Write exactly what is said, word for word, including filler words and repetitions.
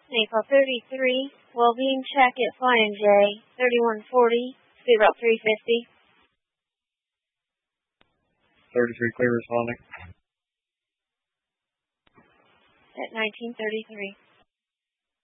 Naples thirty-three, well-being check at Flying J, thirty-one forty, speed about three fifty. thirty-three clear responding. At nineteen thirty-three.